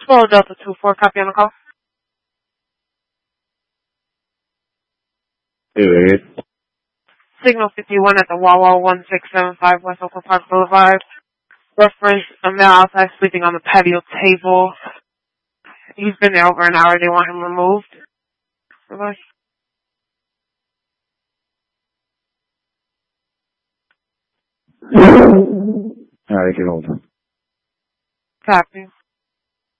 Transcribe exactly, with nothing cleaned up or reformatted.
Hello, Delta two four, copy on the call. Good. Signal fifty-one at the Wawa one six seven five West Oakland Park Boulevard. Reference a male outside sleeping on the patio table. He's been there over an hour. They want him removed. Bye-bye. All right, get hold on. Copy.